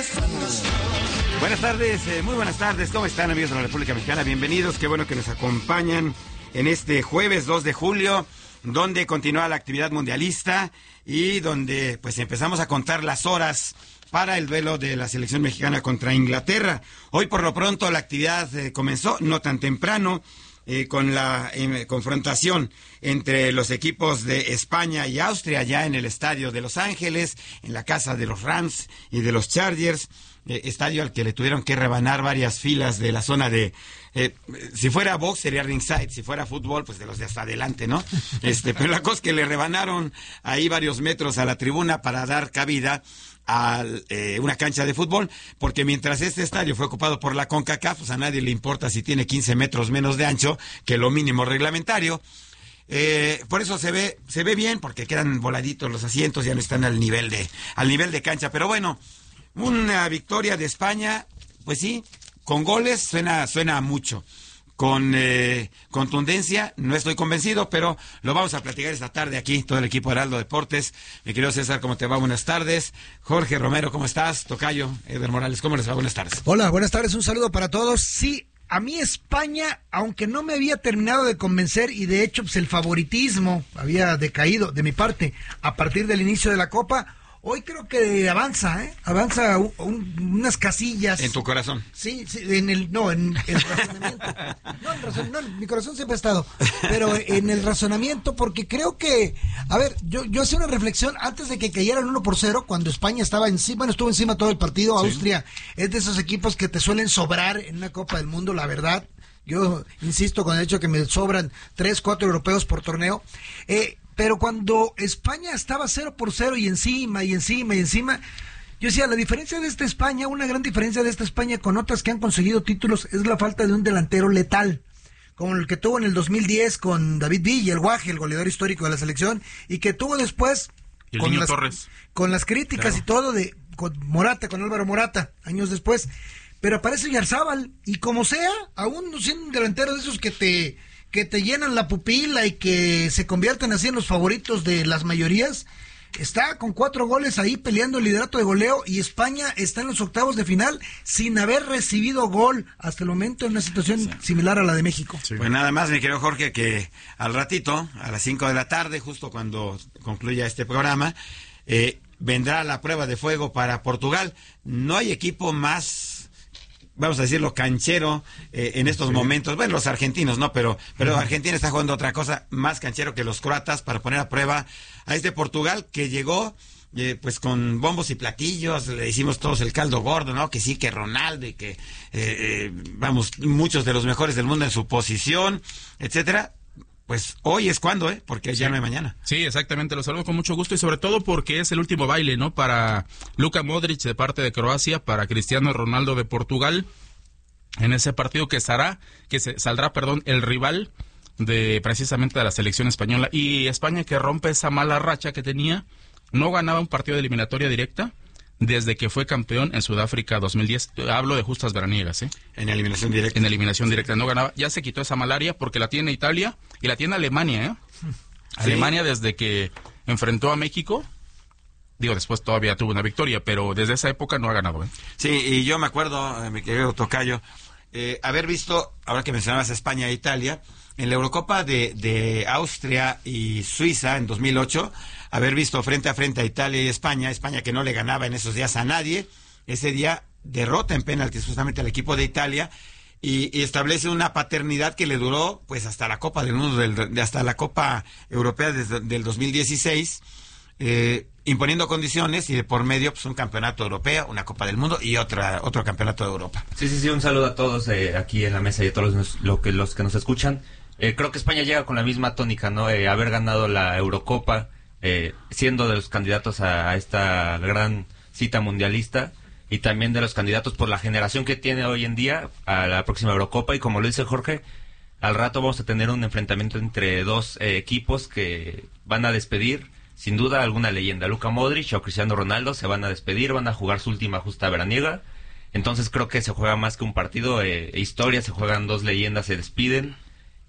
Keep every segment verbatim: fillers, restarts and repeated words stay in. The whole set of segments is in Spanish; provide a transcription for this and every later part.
Buenas tardes, eh, muy buenas tardes, ¿cómo están amigos de la República Mexicana? Bienvenidos, qué bueno que nos acompañan en este jueves dos de julio, donde continúa la actividad mundialista y donde pues empezamos a contar las horas para el duelo de la selección mexicana contra Inglaterra. Hoy por lo pronto la actividad eh, comenzó, no tan temprano, eh, con la eh, confrontación entre los equipos de España y Austria, ya en el estadio de Los Ángeles, en la casa de los Rams y de los Chargers. Eh, estadio al que le tuvieron que rebanar varias filas de la zona de, eh, si fuera box sería ringside, si fuera fútbol pues de los de hasta adelante, ¿no? Este, pero la cosa es que le rebanaron ahí varios metros a la tribuna para dar cabida a eh, una cancha de fútbol, porque mientras este estadio fue ocupado por la CONCACAF, pues a nadie le importa si tiene quince metros menos de ancho que lo mínimo reglamentario. Eh, por eso se ve, se ve bien, porque quedan voladitos los asientos, ya no están al nivel de, al nivel de cancha, pero bueno. Una victoria de España, pues sí, con goles suena suena mucho. Con eh, contundencia, no estoy convencido, pero lo vamos a platicar esta tarde aquí, todo el equipo de Heraldo Deportes. Mi querido César, ¿cómo te va? Buenas tardes. Jorge Romero, ¿cómo estás? Tocayo, Eder Morales, ¿cómo les va? Buenas tardes. Hola, buenas tardes, un saludo para todos. Sí, a mí España, aunque no me había terminado de convencer, y de hecho pues el favoritismo había decaído de mi parte a partir del inicio de la Copa, hoy creo que avanza, ¿eh? Avanza un, un, unas casillas. ¿En tu corazón? Sí, sí, en el, no, en el razonamiento. No, en razon, no, mi corazón siempre ha estado, pero en el razonamiento, porque creo que, a ver, yo, yo hacía una reflexión antes de que cayeran uno por cero, cuando España estaba encima, bueno, estuvo encima todo el partido. Sí. Austria es de esos equipos que te suelen sobrar en una Copa del Mundo, la verdad. Yo insisto con el hecho de que me sobran tres, cuatro europeos por torneo. Eh, Pero cuando España estaba cero por cero y encima, y encima, y encima, yo decía, la diferencia de esta España, una gran diferencia de esta España con otras que han conseguido títulos, es la falta de un delantero letal, como el que tuvo en el dos mil diez con David Villa, el Guaje, el goleador histórico de la selección, y que tuvo después y el con, Niño las, Torres. con las críticas, claro, y todo de con Morata, con Álvaro Morata, años después. Pero aparece Yarzábal, y como sea, aún no siendo un delantero de esos que te... que te llenan la pupila y que se convierten así en los favoritos de las mayorías, está con cuatro goles ahí peleando el liderato de goleo, y España está en los octavos de final sin haber recibido gol hasta el momento, en una situación sí. similar a la de México. Sí. Pues nada más, mi querido Jorge, que al ratito, a las cinco de la tarde, justo cuando concluya este programa, eh, vendrá la prueba de fuego para Portugal. No hay equipo más, vamos a decirlo, canchero eh, en estos sí. momentos, bueno, los argentinos, ¿no? Pero, pero Argentina está jugando otra cosa más canchero que los croatas para poner a prueba a este Portugal que llegó eh, pues con bombos y platillos, le hicimos todos el caldo gordo, ¿no? Que sí, que Ronaldo y que, eh, eh, vamos, muchos de los mejores del mundo en su posición, etcétera. Pues hoy es cuando, ¿eh? Porque ya sí. no hay mañana. Sí, exactamente, lo saludo con mucho gusto y sobre todo porque es el último baile, ¿no? Para Luka Modric de parte de Croacia, para Cristiano Ronaldo de Portugal, en ese partido que estará, que se saldrá, perdón, el rival de precisamente de la selección española. Y España, que rompe esa mala racha que tenía, no ganaba un partido de eliminatoria directa desde que fue campeón en Sudáfrica dos mil diez. Hablo de justas veraniegas, ¿eh? En eliminación directa. En eliminación directa, no ganaba. Ya se quitó esa malaria porque la tiene Italia y la tiene Alemania, ¿eh? Sí. Alemania desde que enfrentó a México, digo, después todavía tuvo una victoria, pero desde esa época no ha ganado, ¿eh? Sí, y yo me acuerdo, eh, mi querido Tocayo, eh, haber visto, ahora que mencionabas España e Italia, en la Eurocopa de, de Austria y Suiza en dos mil ocho, haber visto frente a frente a Italia y España, España que no le ganaba en esos días a nadie, ese día derrota en penaltis justamente al equipo de Italia y, y establece una paternidad que le duró pues hasta la Copa del Mundo, del, de hasta la Copa Europea desde del dos mil dieciséis, eh, imponiendo condiciones y de por medio pues un campeonato europeo, una Copa del Mundo y otra otro campeonato de Europa. Sí, sí, sí, un saludo a todos eh, aquí en la mesa y a todos los, lo que, los que nos escuchan. Eh, creo que España llega con la misma tónica, ¿no? Eh, haber ganado la Eurocopa, eh, siendo de los candidatos a, a esta gran cita mundialista y también de los candidatos por la generación que tiene hoy en día a la próxima Eurocopa. Y como lo dice Jorge, al rato vamos a tener un enfrentamiento entre dos eh, equipos que van a despedir sin duda alguna leyenda. Luka Modric o Cristiano Ronaldo se van a despedir, van a jugar su última justa veraniega. Entonces creo que se juega más que un partido, eh, historia, se juegan dos leyendas, se despiden.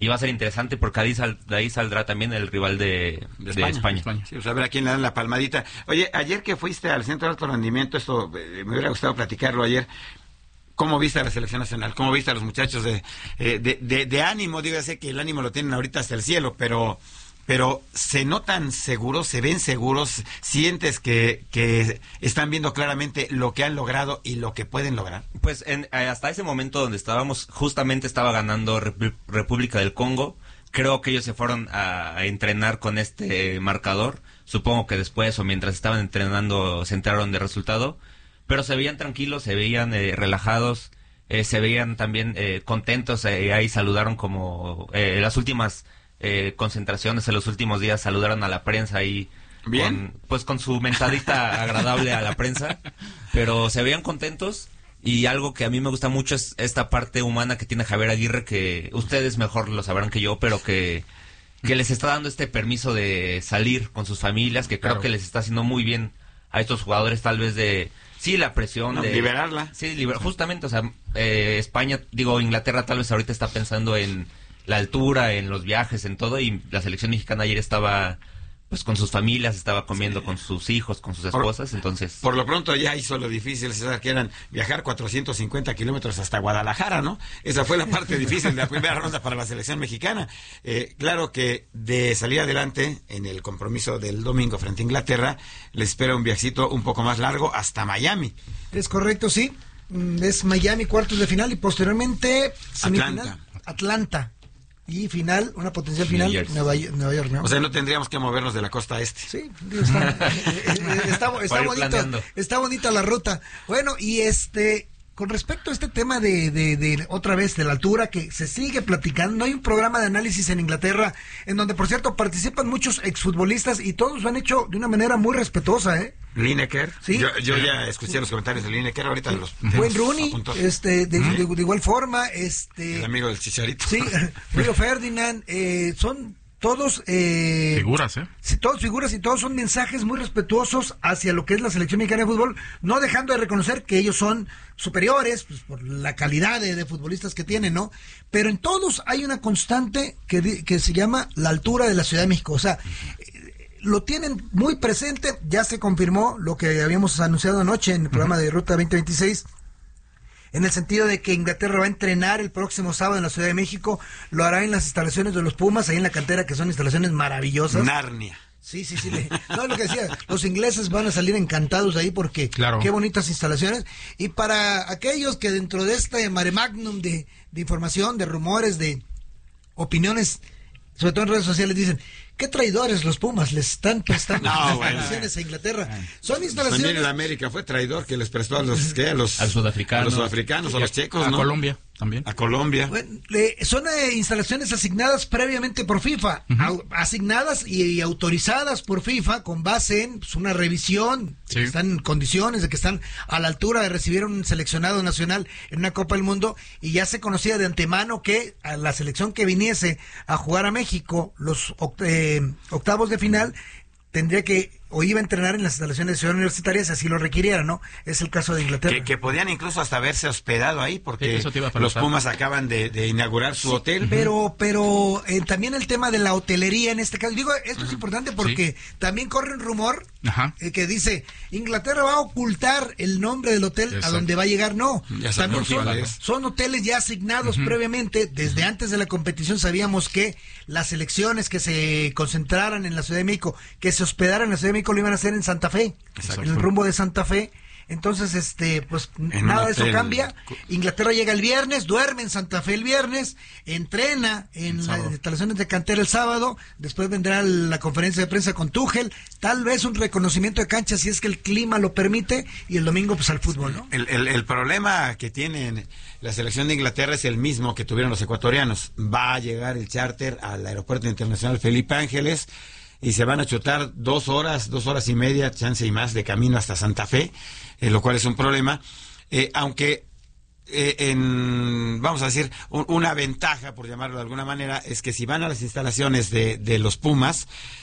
y va a ser interesante porque ahí sal, de ahí saldrá también el rival de, de España. De España. España. Sí, pues a ver a quién le dan la palmadita. Oye, ayer que fuiste al Centro de Alto Rendimiento, esto eh, me hubiera gustado platicarlo ayer. ¿Cómo viste a la selección nacional? ¿Cómo viste a los muchachos de, eh, de, de, de ánimo? Digo, ya sé que el ánimo lo tienen ahorita hasta el cielo, pero... pero se notan seguros, se ven seguros, sientes que, que están viendo claramente lo que han logrado y lo que pueden lograr. Pues en, hasta ese momento donde estábamos, justamente estaba ganando Rep- República del Congo. Creo que ellos se fueron a, a entrenar con este marcador. Supongo que después o mientras estaban entrenando se enteraron de resultado. Pero se veían tranquilos, se veían eh, relajados, eh, se veían también eh, contentos. Eh, ahí saludaron como eh, las últimas... Eh, concentraciones en los últimos días, saludaron a la prensa ahí. Bien. Con, pues con su mentadita agradable a la prensa, pero se veían contentos. Y algo que a mí me gusta mucho es esta parte humana que tiene Javier Aguirre, que ustedes mejor lo sabrán que yo, pero que, que les está dando este permiso de salir con sus familias, que creo Claro. que les está haciendo muy bien a estos jugadores, tal vez de... Sí, la presión No, de... liberarla. Sí, liber- justamente, o sea, eh, España, digo, Inglaterra tal vez ahorita está pensando en la altura, en los viajes, en todo, y la selección mexicana ayer estaba pues con sus familias, estaba comiendo sí. con sus hijos, con sus esposas, por, entonces... Por lo pronto ya hizo lo difícil, César, que eran viajar cuatrocientos cincuenta kilómetros hasta Guadalajara, ¿no? Esa fue la parte difícil de la primera ronda para la selección mexicana. Eh, claro que de salir adelante en el compromiso del domingo frente a Inglaterra, le espera un viajecito un poco más largo hasta Miami. Es correcto, sí. Es Miami, cuartos de final, y posteriormente semifinal, Atlanta. Atlanta. Y final, una potencial final, Nueva, Nueva York, ¿no? O sea, no tendríamos que movernos de la costa este. Sí, está, está, está bonito, está bonita la ruta. Bueno, y este, con respecto a este tema de, de, de, otra vez, de la altura, que se sigue platicando, no hay un programa de análisis en Inglaterra, en donde, por cierto, participan muchos exfutbolistas, y todos lo han hecho de una manera muy respetuosa, ¿eh? Lineker, ¿Sí? yo, yo ya escuché los comentarios de Lineker, ahorita sí. los Buen Rooney, este, de, de, de igual forma, este... el amigo del Chicharito. Sí, Río Ferdinand, eh, son todos... Eh, figuras, ¿eh? Sí, todos figuras y todos son mensajes muy respetuosos hacia lo que es la selección mexicana de fútbol, no dejando de reconocer que ellos son superiores, pues por la calidad de, de futbolistas que tienen, ¿no? Pero en todos hay una constante que, que se llama la altura de la Ciudad de México, o sea... lo tienen muy presente, ya se confirmó lo que habíamos anunciado anoche en el programa de Ruta veinte veintiséis, en el sentido de que Inglaterra va a entrenar el próximo sábado en la Ciudad de México, lo hará en las instalaciones de los Pumas, ahí en la cantera, que son instalaciones maravillosas. Narnia. Sí, sí, sí. Le, no, lo que decía, los ingleses van a salir encantados ahí porque claro. Qué bonitas instalaciones. Y para aquellos que dentro de este mare magnum de, de información, de rumores, de opiniones, sobre todo en redes sociales, dicen... ¿Qué traidores los Pumas les están prestando no, instalaciones bueno. a Inglaterra? Son instalaciones... También en América fue traidor que les prestó a los, ¿qué? A los, a los sudafricanos, a los sudafricanos, a los checos, a ¿no? Colombia también. A Colombia. Bueno, eh, son eh, instalaciones asignadas previamente por FIFA, uh-huh. a, asignadas y, y autorizadas por FIFA con base en pues, una revisión, sí. de que están en condiciones, de que están a la altura de recibir un seleccionado nacional en una Copa del Mundo, y ya se conocía de antemano que a la selección que viniese a jugar a México los eh, octavos de final tendría que o iba a entrenar en las instalaciones de Ciudad Universitaria si así lo requiriera, ¿no? Es el caso de Inglaterra. Que, que podían incluso hasta haberse hospedado ahí porque sí, los Pumas acaban de, de inaugurar su sí, hotel. Pero pero eh, también el tema de la hotelería en este caso. Digo, esto uh-huh. es importante porque sí. también corre un rumor uh-huh. eh, que dice Inglaterra va a ocultar el nombre del hotel Exacto. a donde va a llegar. No, ya también son, son hoteles ya asignados uh-huh. previamente. Desde uh-huh. antes de la competición sabíamos que las selecciones que se concentraran en la Ciudad de México, que se hospedaran en la Ciudad de México, lo iban a hacer en Santa Fe, Exacto. en el rumbo de Santa Fe. Entonces, este, pues en nada de eso cambia. Inglaterra llega el viernes, duerme en Santa Fe el viernes, entrena en las instalaciones de cantera el sábado, después vendrá la conferencia de prensa con Tuchel, tal vez un reconocimiento de cancha si es que el clima lo permite, y el domingo pues al fútbol, ¿no? El, el, el problema que tiene la selección de Inglaterra es el mismo que tuvieron los ecuatorianos. Va a llegar el charter al aeropuerto internacional Felipe Ángeles y se van a chutar dos horas, dos horas y media, chance y más, de camino hasta Santa Fe, eh, lo cual es un problema, eh, aunque eh, en, vamos a decir, un, una ventaja, por llamarlo de alguna manera, es que si van a las instalaciones de, de los Pumas,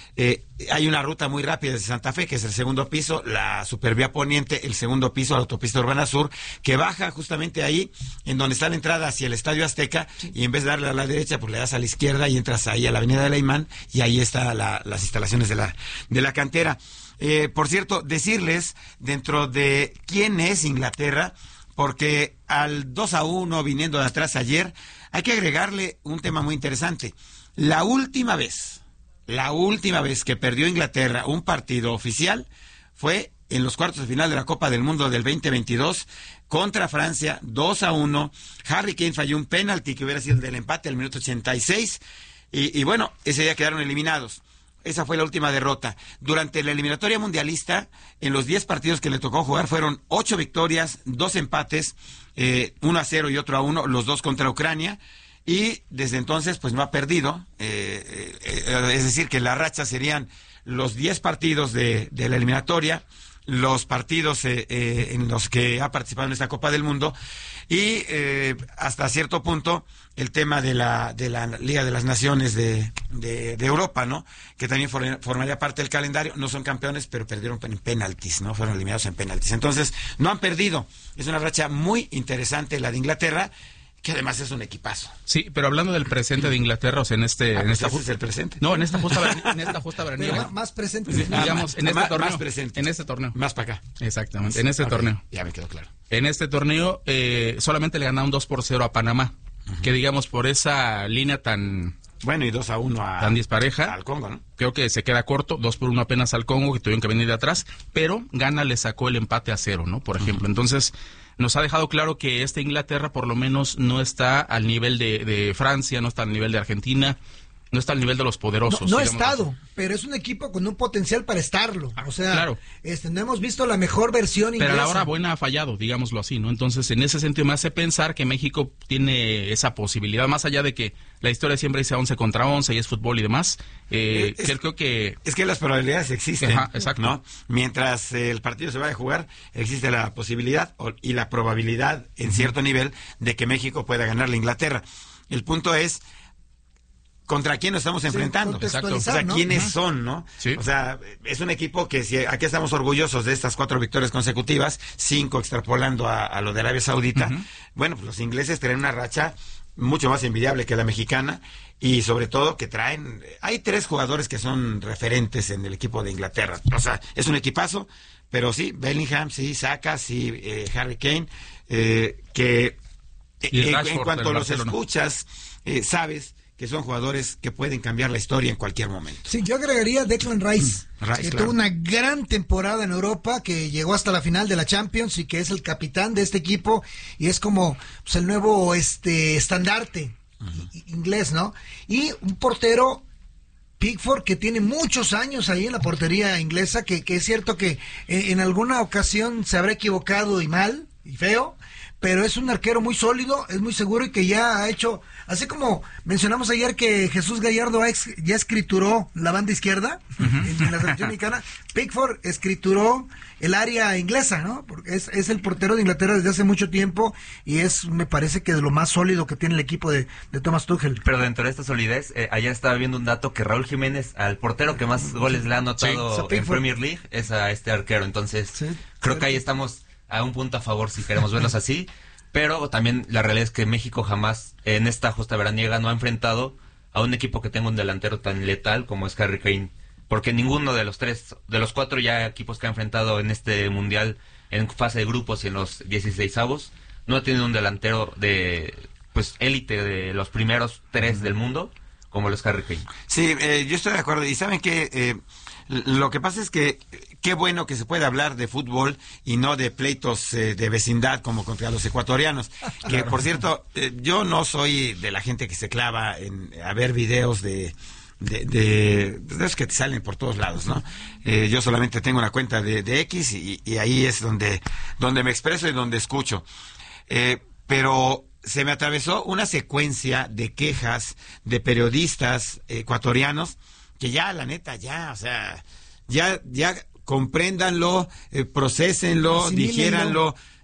Eh, hay una ruta muy rápida desde Santa Fe, que es el segundo piso, la Supervía Poniente, el segundo piso, la autopista Urbana Sur, que baja justamente ahí, en donde está la entrada hacia el Estadio Azteca, sí. Y en vez de darle a la derecha, pues le das a la izquierda y entras ahí a la Avenida de Leimán, y ahí están la, las instalaciones de la, de la cantera. Eh, por cierto, decirles, dentro de quién es Inglaterra, porque al dos a uno viniendo de atrás ayer, hay que agregarle un tema muy interesante. La última vez, la última vez que perdió Inglaterra un partido oficial fue en los cuartos de final de la Copa del Mundo del veinte veintidós contra Francia, dos a uno. Harry Kane falló un penalti que hubiera sido el del empate al minuto ochenta y seis, y, y bueno, ese día quedaron eliminados. Esa fue la última derrota. Durante la eliminatoria mundialista, en los diez partidos que le tocó jugar, fueron ocho victorias, dos empates, eh, uno a cero y otro a uno, los dos contra Ucrania, y desde entonces pues no ha perdido, eh, eh, es decir, que la racha serían los diez partidos de, de la eliminatoria, los partidos eh, eh, en los que ha participado en esta Copa del Mundo, y eh, hasta cierto punto el tema de la de la Liga de las Naciones de, de, de Europa, ¿no? Que también for, formaría parte del calendario. No son campeones, pero perdieron en penaltis, ¿no? Fueron eliminados en penaltis. Entonces, no han perdido. Es una racha muy interesante la de Inglaterra, que además es un equipazo. Sí, pero hablando del presente de Inglaterra, o sea, en este... Ah, en esta ese es el presente. No, en esta justa veraniega. En esta justa veraniega. Más, más presente. Sí, digamos, en este más, torneo. Más presente. En este torneo. Más para acá. Exactamente, en este Okay, torneo. Ya me quedó claro. En este torneo eh, solamente le ganaron dos por cero a Panamá, uh-huh. Que digamos por esa línea tan... Bueno, y dos a uno a... Tan dispareja. Al Congo, ¿no? Creo que se queda corto, dos por uno apenas al Congo, que tuvieron que venir de atrás, pero Ghana le sacó el empate a cero, ¿no? Por ejemplo, uh-huh. Entonces... Nos ha dejado claro que esta Inglaterra por lo menos no está al nivel de, de Francia, no está al nivel de Argentina, no está al nivel de los poderosos. No, no ha estado, así. Pero es un equipo con un potencial para estarlo. O sea, claro. este, no hemos visto la mejor versión inglesa. Pero a la hora buena ha fallado, digámoslo así, ¿no? Entonces, en ese sentido me hace pensar que México tiene esa posibilidad, más allá de que la historia siempre dice once contra once y es fútbol y demás. Eh, es, creo que... Es que las probabilidades existen, Ajá, exacto. ¿no? Mientras eh, el partido se vaya a jugar, existe la posibilidad o, y la probabilidad, en uh-huh. cierto nivel, de que México pueda ganar la Inglaterra. El punto es... ¿Contra quién nos estamos enfrentando? Sí, exacto. O sea, ¿no? ¿quiénes uh-huh. son, no? Sí. O sea, es un equipo que si aquí estamos orgullosos de estas cuatro victorias consecutivas, cinco extrapolando a, a lo de Arabia Saudita. Uh-huh. Bueno, pues los ingleses traen una racha mucho más envidiable que la mexicana y sobre todo que traen... Hay tres jugadores que son referentes en el equipo de Inglaterra. O sea, es un equipazo, pero sí, Bellingham, sí, Saka, sí, eh, Harry Kane, eh, que eh, en, en cuanto los escuchas, eh, sabes... que son jugadores que pueden cambiar la historia en cualquier momento. Sí, yo agregaría Declan Rice, mm, Rice que claro. tuvo una gran temporada en Europa, que llegó hasta la final de la Champions y que es el capitán de este equipo y es como pues, el nuevo este estandarte uh-huh. inglés, ¿no? Y un portero, Pickford, que tiene muchos años ahí en la portería inglesa, que, que es cierto que en, en alguna ocasión se habrá equivocado y mal, y feo, pero es un arquero muy sólido, es muy seguro y que ya ha hecho, así como mencionamos ayer que Jesús Gallardo ha ex, ya escrituró la banda izquierda uh-huh. en, en la selección mexicana, Pickford escrituró el área inglesa, ¿no? Porque es, es el portero de Inglaterra desde hace mucho tiempo y es, me parece que de lo más sólido que tiene el equipo de, de Thomas Tuchel. Pero dentro de esta solidez, eh, ayer estaba viendo un dato que Raúl Jiménez, al portero que más goles le ha anotado sí, en Premier League, es a este arquero, entonces sí, creo sí. que ahí estamos a un punto a favor si queremos verlos así, pero también la realidad es que México jamás en esta justa veraniega no ha enfrentado a un equipo que tenga un delantero tan letal como es Harry Kane, porque ninguno de los tres, de los cuatro ya equipos que ha enfrentado en este mundial en fase de grupos y en los dieciseisavos no ha tenido un delantero de pues élite de los primeros tres uh-huh. del mundo como los Harry Kane. Sí, eh, yo estoy de acuerdo y saben que eh, lo que pasa es que qué bueno que se puede hablar de fútbol y no de pleitos eh, de vecindad como contra los ecuatorianos. Que, por cierto, eh, yo no soy de la gente que se clava en a ver videos de de, de, de esos que te salen por todos lados, ¿no? Eh, yo solamente tengo una cuenta de, de X y, y ahí es donde, donde me expreso y donde escucho. Eh, pero se me atravesó una secuencia de quejas de periodistas ecuatorianos que ya, la neta, ya, o sea, ya, ya compréndanlo, eh, procesénlo, Asimílenlo. digiéranlo.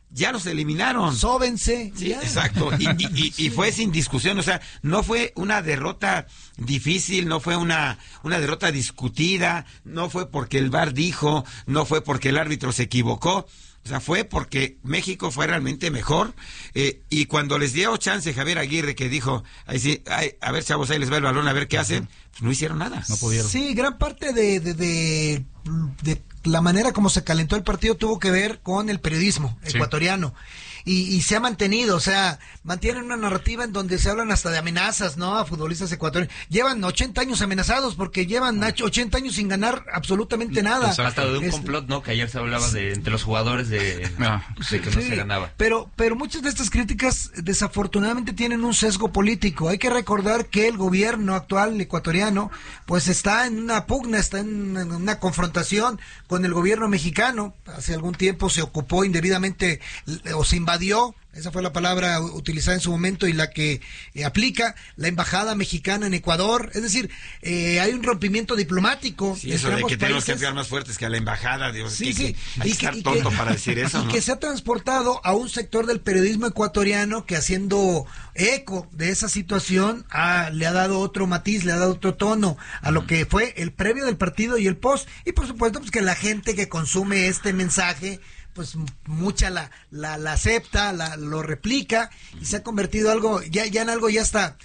ya los eliminaron. Sóbense. Sí, ya. exacto. Y, y, y, y fue sin discusión, o sea, no fue una derrota difícil, no fue una, una derrota discutida, no fue porque el V A R dijo, no fue porque el árbitro se equivocó. O sea, fue porque México fue realmente mejor, eh, y cuando les dio chance Javier Aguirre, que dijo, ahí sí, ay, a ver, chavos, ahí les va el balón, a ver qué hacen, pues no hicieron nada. No pudieron. Sí, gran parte de, de, de, de la manera como se calentó el partido tuvo que ver con el periodismo Sí. ecuatoriano. Y, y se ha mantenido, o sea, mantienen una narrativa en donde se hablan hasta de amenazas, ¿no? A futbolistas ecuatorianos. Llevan ochenta años amenazados porque llevan ochenta años sin ganar absolutamente nada. Exacto. Hasta de un Es- complot, ¿no? Que ayer se hablaba de entre los jugadores de, Ah, de que no Sí, se ganaba. Pero, pero muchas de estas críticas desafortunadamente tienen un sesgo político. Hay que recordar que el gobierno actual ecuatoriano pues está en una pugna, está en una confrontación con el gobierno mexicano. Hace algún tiempo se ocupó indebidamente o se invadió, esa fue la palabra utilizada en su momento y la que eh, aplica la embajada mexicana en Ecuador. Es decir, eh, hay un rompimiento diplomático. Sí, entre eso de ambos que tenemos que países. enviar más fuertes que a la embajada, Dios, Sí, que, sí. que hay que estar tonto para decir eso, y ¿no? que se ha transportado a un sector del periodismo ecuatoriano que, haciendo eco de esa situación, ha- le ha dado otro matiz, le ha dado otro tono a lo que fue el previo del partido y el post. Y por supuesto, pues que la gente que consume este mensaje, pues m- mucha la, la, la acepta, la, lo replica, y se ha convertido algo, ya, ya en algo ya está.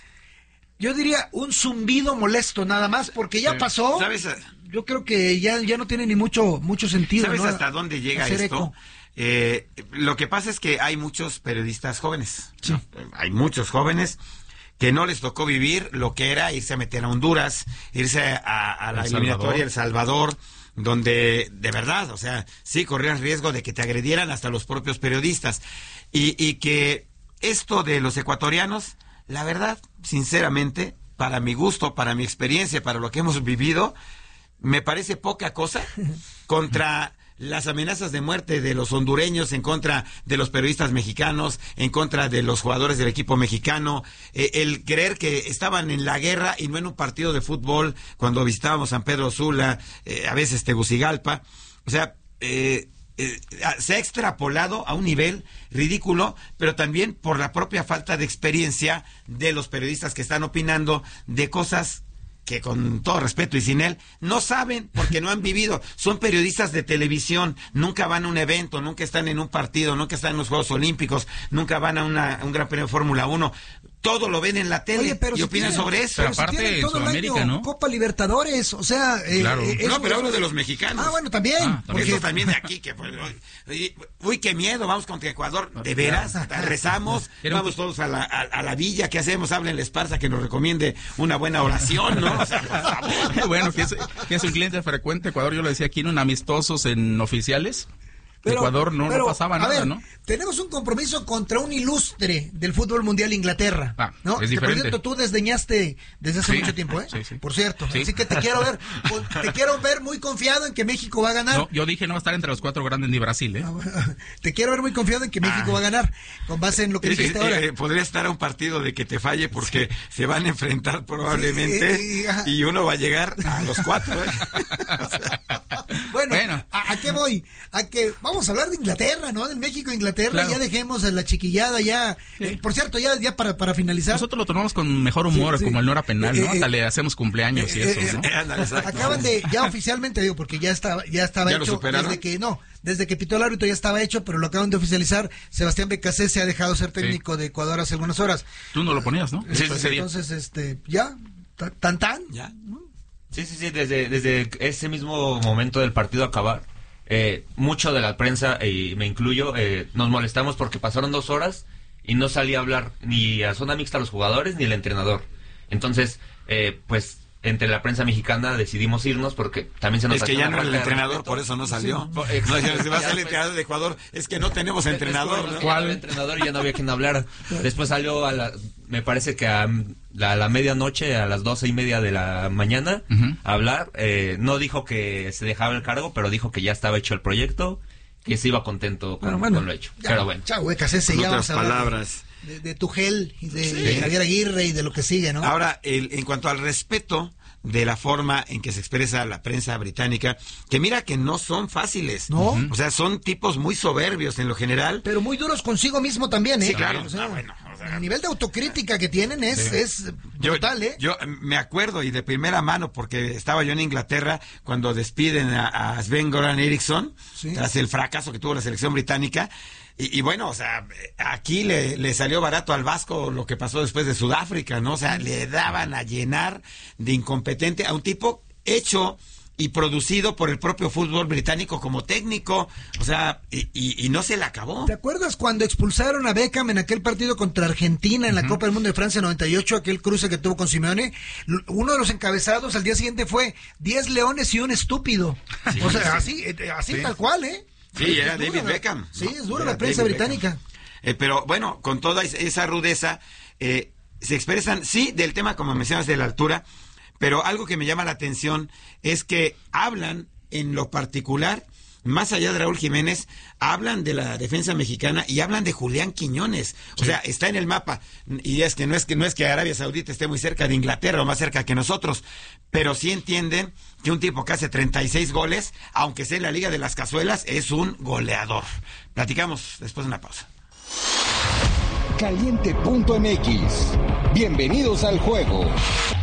Yo diría un zumbido molesto nada más, porque ya Sí. pasó. ¿Sabes? Yo creo que ya, ya no tiene ni mucho, mucho sentido. ¿Sabes ¿no? hasta dónde llega Hacer esto? eco. Eh, lo que pasa es que hay muchos periodistas jóvenes. Sí. ¿no? Hay muchos jóvenes que no les tocó vivir lo que era irse a meter a Honduras, irse a, a la El eliminatoria Salvador. El Salvador, donde de verdad, o sea, sí corrían riesgo de que te agredieran hasta los propios periodistas. Y, y que esto de los ecuatorianos, la verdad, sinceramente, para mi gusto, para mi experiencia, para lo que hemos vivido, me parece poca cosa contra las amenazas de muerte de los hondureños, en contra de los periodistas mexicanos, en contra de los jugadores del equipo mexicano, eh, el creer que estaban en la guerra y no en un partido de fútbol cuando visitábamos San Pedro Sula, eh, a veces Tegucigalpa. O sea, eh, eh, se ha extrapolado a un nivel ridículo, pero también por la propia falta de experiencia de los periodistas que están opinando de cosas que, con todo respeto y sin él, no saben porque no han vivido. Son periodistas de televisión, nunca van a un evento, nunca están en un partido, nunca están en los Juegos Olímpicos, nunca van a, una, a un Gran Premio de Fórmula uno. Todo lo ven en la tele. Oye, pero y si opinan tienen- sobre eso. Pero pero si aparte, tienen en todo el Sudamérica, año ¿no? Copa Libertadores, o sea, eh, Claro. eh, No, eso- pero hablo de los mexicanos. Ah, bueno, también. Ah, también. porque- Porque también de aquí, que pues, uy, uy, qué miedo, vamos contra Ecuador, de veras, rezamos, Era un- vamos todos a la, a, a la villa, ¿qué hacemos? Háblenle a Esparza que nos recomiende una buena oración, ¿no? O sea, por favor. Bueno, que es, que es un cliente frecuente. Ecuador, yo lo decía aquí, en amistosos en oficiales. Pero- Ecuador no, pero, no pasaba a nada, ver, ¿no? Tenemos un compromiso contra un ilustre del fútbol mundial, Inglaterra. Ah, ¿no? es Que, por diferente. cierto, tú desdeñaste desde hace Sí, mucho tiempo, ¿eh? sí, sí. Por cierto. Sí. Así que te quiero ver, con- te quiero ver muy confiado en que México va a ganar. No, yo dije no va a estar entre los cuatro grandes ni Brasil, ¿eh? Te quiero ver muy confiado en que México Ah. va a ganar, con base en lo que Eh, dijiste eh, ahora. eh, podría estar a un partido de que te falle porque se van a enfrentar probablemente Sí, eh, ajá. y uno va a llegar a los cuatro. ¿eh? Bueno, Bueno. ¿a, a qué voy? A que vamos a hablar de Inglaterra, ¿no? Del México-Inglaterra, Claro. ya dejemos a la chiquillada ya. Eh, por cierto, ya, ya para, para finalizar. Nosotros lo tomamos con mejor humor, Sí, sí. como el no era penal, ¿no? Eh, eh, Hasta le hacemos cumpleaños y eh, eso, eh, ¿no? Eh, ándale, exacto. Acaban de, ya oficialmente digo, porque ya estaba, ya estaba ¿Ya lo hecho superaron? desde que no, desde que pitó el árbitro ya estaba hecho, pero lo acaban de oficializar. Sebastián Becasé se ha dejado ser técnico de Ecuador hace algunas horas. Tú no lo ponías, ¿no? Sí, Eso sí, ese día. Entonces, este, ya, ta- tan tan. Ya. Sí, sí, sí, desde, desde ese mismo momento del partido acabar, eh, mucho de la prensa, y me incluyo, eh, nos molestamos porque pasaron dos horas y no salía a hablar ni a zona mixta los jugadores ni el entrenador. Entonces, eh, pues, entre la prensa mexicana decidimos irnos porque también se nos Es que hacía ya una no era el falta de entrenador, respeto. por eso no salió. Sí. No, dijeron, si va a Ya ser el después- entrenador de Ecuador, es que no tenemos entrenador. Después, ¿no? ¿Cuál? El entrenador y ya no había quien hablar. Después salió a la, me parece que a la, a la medianoche, a las doce y media de la mañana, Ujú. a hablar. Eh, no dijo que se dejaba el cargo, pero dijo que ya estaba hecho el proyecto, que se iba contento con, Bueno, bueno, con lo hecho. ya, Pero bueno. Chao, Becasé, Con ya vamos otras a hablar palabras. de, de, de Tuchel y de, Sí. de Javier Aguirre y de lo que sigue, ¿no? Ahora, el, en cuanto al respeto de la forma en que se expresa la prensa británica, que mira que no son fáciles. ¿No? O sea, son tipos muy soberbios en lo general. Pero muy duros consigo mismo también, ¿eh? Sí, claro. O sea, Ah, bueno, o sea, el nivel de autocrítica que tienen es, sí. es Yo, brutal, ¿eh? yo me acuerdo, y de primera mano, porque estaba yo en Inglaterra cuando despiden a, a Sven-Göran Eriksson, Sí. tras el fracaso que tuvo la selección británica. Y, y bueno, o sea, aquí le, le salió barato al Vasco lo que pasó después de Sudáfrica, ¿no? O sea, le daban a llenar de incompetente a un tipo hecho y producido por el propio fútbol británico como técnico, o sea, y, y, y no se le acabó. ¿Te acuerdas cuando expulsaron a Beckham en aquel partido contra Argentina en la uh-huh. Copa del Mundo de Francia noventa y ocho, aquel cruce que tuvo con Simeone? Uno de los encabezados al día siguiente fue diez leones y un estúpido. Sí, o sea, sí. así, así sí. tal cual, ¿eh? Sí, es, era es David dura, Beckham. Sí, ¿no? es dura era la prensa David británica. Eh, pero bueno, con toda esa rudeza, eh, se expresan, sí, del tema, como mencionas, de la altura, pero algo que me llama la atención es que hablan en lo particular, más allá de Raúl Jiménez, hablan de la defensa mexicana y hablan de Julián Quiñones. O sí. sea, está en el mapa. Y es que no es que no es que Arabia Saudita esté muy cerca de Inglaterra o más cerca que nosotros, pero sí entienden que un tipo que hace treinta y seis goles, aunque sea en la Liga de las Cazuelas, es un goleador. Platicamos después de una pausa. Caliente punto M X. Bienvenidos al juego.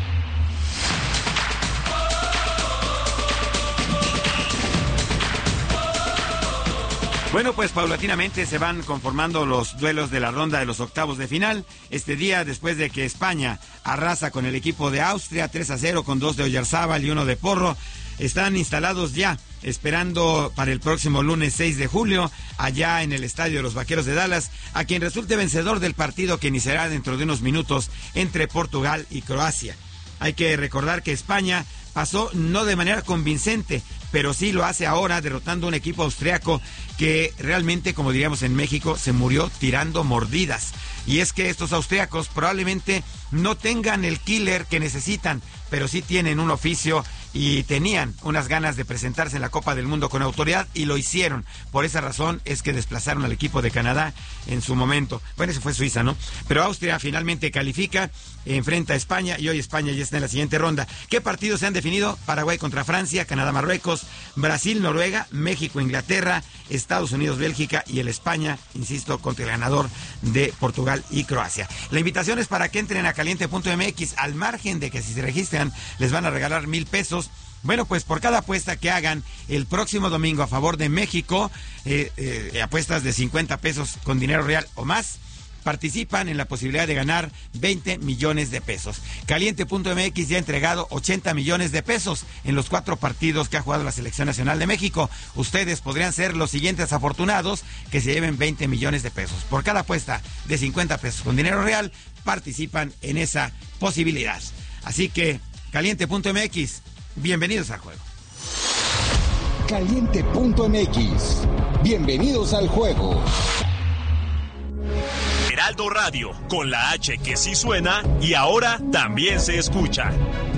Bueno, pues paulatinamente se van conformando los duelos de la ronda de los octavos de final. Este día, después de que España arrasa con el equipo de Austria tres a cero con dos de Oyarzábal y uno de Porro, están instalados ya, esperando para el próximo lunes seis de julio, allá en el estadio de los Vaqueros de Dallas, a quien resulte vencedor del partido que iniciará dentro de unos minutos entre Portugal y Croacia. Hay que recordar que España pasó no de manera convincente, pero sí lo hace ahora derrotando a un equipo austriaco que realmente, como diríamos en México, se murió tirando mordidas. Y es que estos austriacos probablemente no tengan el killer que necesitan, pero sí tienen un oficio y tenían unas ganas de presentarse en la Copa del Mundo con autoridad y lo hicieron. Por esa razón es que desplazaron al equipo de Canadá en su momento. Bueno, eso fue Suiza, ¿no? Pero Austria finalmente califica, enfrenta a España y hoy España ya está en la siguiente ronda. ¿Qué partidos se han definido? Paraguay contra Francia, Canadá, Marruecos, Brasil, Noruega, México, Inglaterra, Estados Unidos, Bélgica y el España, insisto, contra el ganador de Portugal y Croacia. La invitación es para que entren a caliente punto M X, al margen de que si se registran les van a regalar mil pesos. Bueno, pues por cada apuesta que hagan el próximo domingo a favor de México, eh, eh, apuestas de cincuenta pesos con dinero real o más, participan en la posibilidad de ganar veinte millones de pesos. Caliente punto M X ya ha entregado ochenta millones de pesos en los cuatro partidos que ha jugado la Selección Nacional de México. Ustedes podrían ser los siguientes afortunados que se lleven veinte millones de pesos. Por cada apuesta de cincuenta pesos con dinero real, participan en esa posibilidad. Así que, Caliente punto M X, bienvenidos al juego. Caliente punto M X, bienvenidos al juego. Heraldo Radio, con la H que sí suena y ahora también se escucha.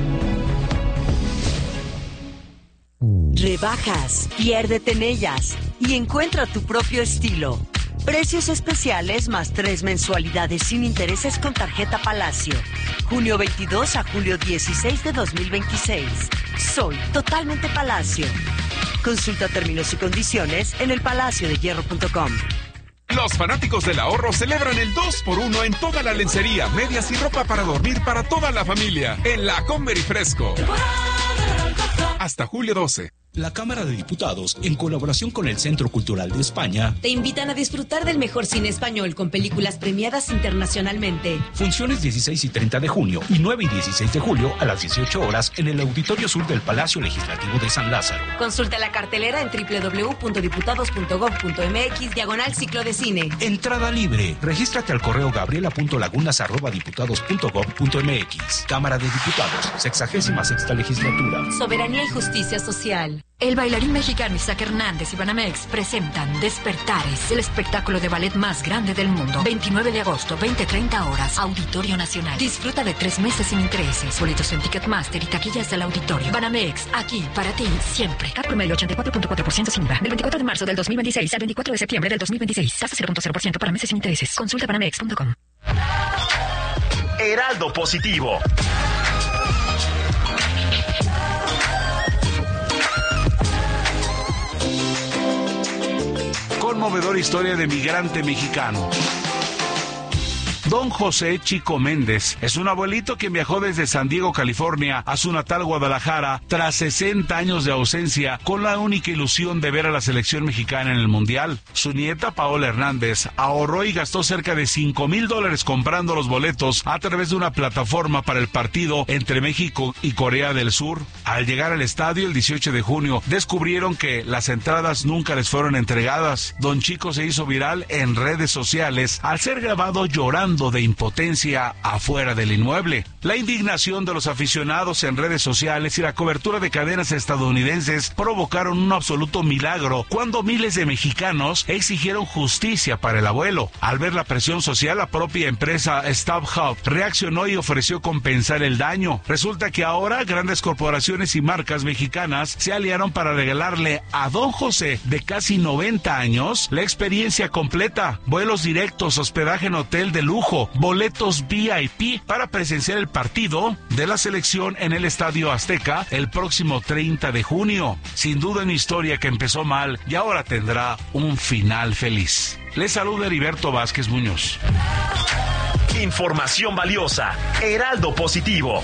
Rebajas, piérdete en ellas y encuentra tu propio estilo. Precios especiales más tres mensualidades sin intereses con tarjeta Palacio. junio veintidós a julio dieciséis de dos mil veintiséis. Soy totalmente Palacio. Consulta términos y condiciones en el palacio de hierro punto com. Los fanáticos del ahorro celebran el dos por uno en toda la lencería, medias y ropa para dormir para toda la familia en la Comer y Fresco. Hasta julio doce. La Cámara de Diputados, en colaboración con el Centro Cultural de España, te invitan a disfrutar del mejor cine español con películas premiadas internacionalmente. Funciones dieciséis y treinta de junio y nueve y dieciséis de julio a las dieciocho horas en el Auditorio Sur del Palacio Legislativo de San Lázaro. Consulta la cartelera en doble u doble u doble u punto diputados punto gob punto m x diagonal ciclo de cine. Entrada libre. Regístrate al correo gabriela punto lagunas arroba diputados punto gob punto m x. Cámara de Diputados, sexagésima sexta legislatura. Soberanía y justicia social. El bailarín mexicano Isaac Hernández y Banamex presentan Despertares, el espectáculo de ballet más grande del mundo. veintinueve de agosto, veinte treinta horas, Auditorio Nacional. Disfruta de tres meses sin intereses. Boletos en Ticketmaster y taquillas del auditorio. Banamex, aquí, para ti, siempre. Cat promedio ochenta y cuatro punto cuatro por ciento sin I V A. Del veinticuatro de marzo del dos mil veintiséis al veinticuatro de septiembre del dos mil veintiséis. Tasa cero punto cero por ciento para meses sin intereses. Consulta banamex punto com. Heraldo Positivo. conmovedora historia de migrante mexicano. Don José Chico Méndez es un abuelito que viajó desde San Diego, California, a su natal Guadalajara tras sesenta años de ausencia, con la única ilusión de ver a la selección mexicana en el Mundial. Su nieta, Paola Hernández, ahorró y gastó cerca de cinco mil dólares comprando los boletos a través de una plataforma para el partido entre México y Corea del Sur. Al llegar al estadio el dieciocho de junio, descubrieron que las entradas nunca les fueron entregadas. Don Chico se hizo viral en redes sociales al ser grabado llorando de impotencia afuera del inmueble. La indignación de los aficionados en redes sociales y la cobertura de cadenas estadounidenses provocaron un absoluto milagro cuando miles de mexicanos exigieron justicia para el abuelo. Al ver la presión social, la propia empresa StubHub reaccionó y ofreció compensar el daño. Resulta que ahora grandes corporaciones y marcas mexicanas se aliaron para regalarle a Don José, de casi noventa años, la experiencia completa: vuelos directos, hospedaje en hotel de lujo, boletos V I P para presenciar el partido de la selección en el Estadio Azteca el próximo treinta de junio. Sin duda una historia que empezó mal y ahora tendrá un final feliz. Les saluda Heriberto Vázquez Muñoz. Información valiosa. Heraldo Positivo.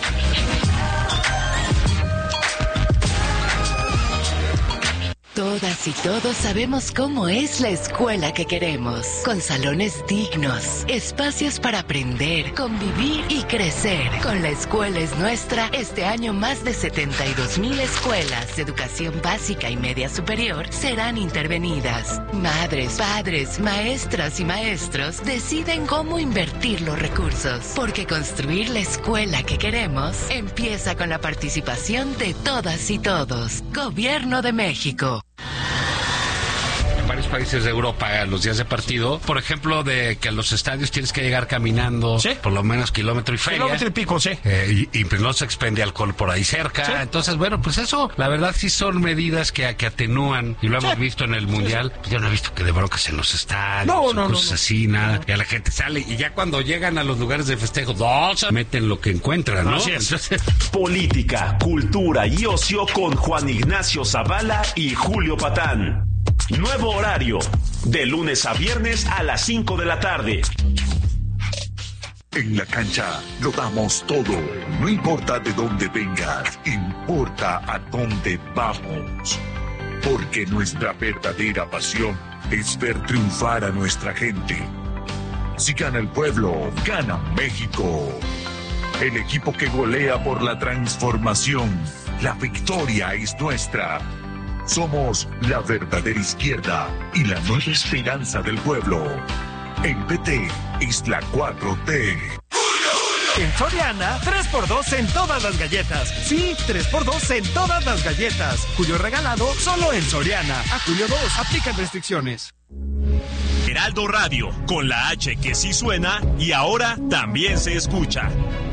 Todas y todos sabemos cómo es la escuela que queremos, con salones dignos, espacios para aprender, convivir y crecer. Con La Escuela es Nuestra, este año más de setenta y dos mil escuelas de educación básica y media superior serán intervenidas. Madres, padres, maestras y maestros deciden cómo invertir los recursos, porque construir la escuela que queremos empieza con la participación de todas y todos. Gobierno de México. En varios países de Europa, los días de partido, por ejemplo, de que a los estadios tienes que llegar caminando, ¿sí?, por lo menos kilómetro y feria. Kilómetro y pico, sí. Eh, y, y pues no se expende alcohol por ahí cerca. ¿Sí? Entonces, bueno, pues eso, la verdad sí son medidas que, que atenúan, y lo hemos sí. visto en el Mundial. Sí, sí. Yo no he visto que de broncas en los estadios, no, no, cosas no, no. así, nada. Y a la gente sale, y ya cuando llegan a los lugares de festejo, dos, meten lo que encuentran, ¿no? Así es. Entonces... Política, cultura y ocio con Juan Ignacio Zavala y Julio Patán. Nuevo horario, de lunes a viernes a las cinco de la tarde. En la cancha lo damos todo. No importa de dónde vengas, importa a dónde vamos. Porque nuestra verdadera pasión es ver triunfar a nuestra gente. Si gana el pueblo, gana México. El equipo que golea por la transformación. La victoria es nuestra. Somos la verdadera izquierda y la nueva esperanza del pueblo. En P T es la cuatro T. En Soriana, tres por dos en todas las galletas. Sí, tres por dos en todas las galletas. Julio regalado solo en Soriana. A julio dos, aplican restricciones. Heraldo Radio, con la H que sí suena y ahora también se escucha.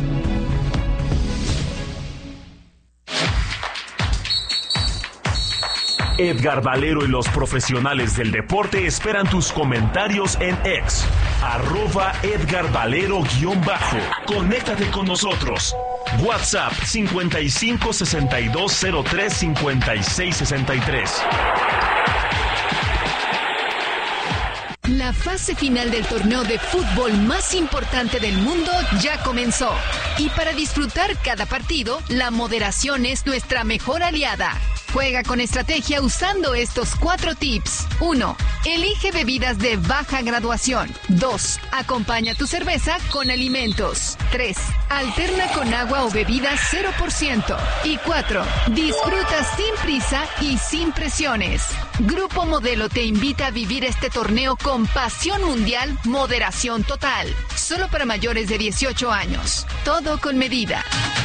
Edgar Valero y los profesionales del deporte esperan tus comentarios en X, arroba Edgar Valero-bajo. Conéctate con nosotros. WhatsApp cincuenta y cinco sesenta y dos cero tres cincuenta y seis sesenta y tres. La fase final del torneo de fútbol más importante del mundo ya comenzó. Y para disfrutar cada partido, la moderación es nuestra mejor aliada. Juega con estrategia usando estos cuatro tips. uno. Elige bebidas de baja graduación. dos. Acompaña tu cerveza con alimentos. tres. Alterna con agua o bebidas cero por ciento. Y cuatro. Disfruta sin prisa y sin presiones. Grupo Modelo te invita a vivir este torneo con pasión mundial, moderación total. Solo para mayores de dieciocho años. Todo con medida.